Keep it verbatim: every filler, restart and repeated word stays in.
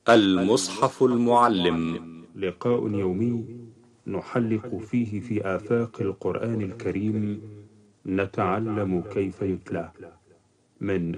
المصحف المعلم. لقاء يومي نحلق فيه في آفاق القرآن الكريم، نتعلم كيف يتلى من